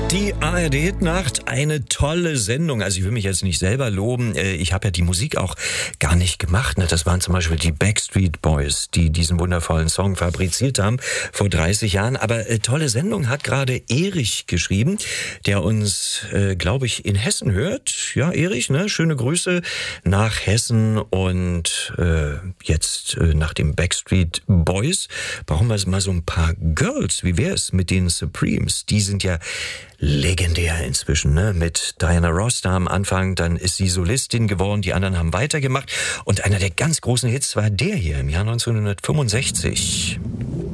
Die ARD-Hitnacht, eine tolle Sendung. Also ich will mich jetzt nicht selber loben. Ich habe ja die Musik auch gar nicht gemacht. Das waren zum Beispiel die Backstreet Boys, die diesen wundervollen Song fabriziert haben vor 30 Jahren. Aber tolle Sendung hat gerade Erich geschrieben, der uns, glaube ich, in Hessen hört. Ja, Erich, ne? Schöne Grüße nach Hessen. Und jetzt nach dem Backstreet Boys brauchen wir mal so ein paar Girls. Wie wäre es mit den Supremes? Die sind ja legendär inzwischen, ne? Mit Diana Ross da am Anfang, dann ist sie Solistin geworden, die anderen haben weitergemacht und einer der ganz großen Hits war der hier im Jahr 1965.